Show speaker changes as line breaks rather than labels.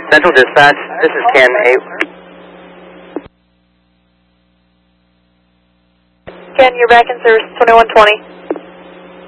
Central Dispatch, this is Ken.
Ken, you're back in service 2120.